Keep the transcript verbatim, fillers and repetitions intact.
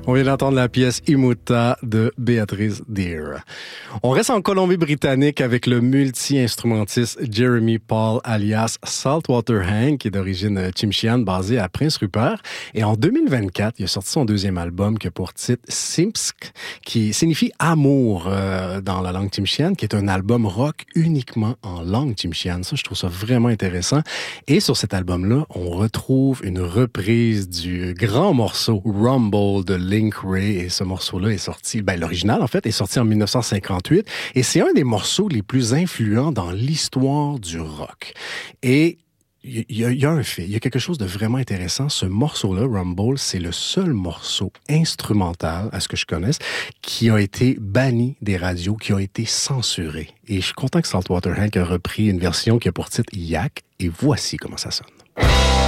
On vient d'entendre la pièce Imuta de Beatrice Deer. On reste en Colombie-Britannique avec le multi-instrumentiste Jeremy Paul alias Saltwater Hank, qui est d'origine chimchiane, basé à Prince Rupert. Et en deux mille vingt-quatre, il a sorti son deuxième album qui a pour titre Simsk, qui signifie amour euh, dans la langue chimchiane, qui est un album rock uniquement en langue chimchiane. Ça, je trouve ça vraiment intéressant. Et sur cet album-là, on retrouve une reprise du grand morceau Rumble de Link Wray. Et ce morceau-là est sorti, ben l'original en fait, est sorti en dix-neuf cent cinquante-huit. Et c'est un des morceaux les plus influents dans l'histoire du rock. Et il y, y, y a un fait, il y a quelque chose de vraiment intéressant. Ce morceau-là, Rumble, c'est le seul morceau instrumental, à ce que je connaisse, qui a été banni des radios, qui a été censuré. Et je suis content que Saltwater Hank a repris une version qui a pour titre Yak. Et voici comment ça sonne.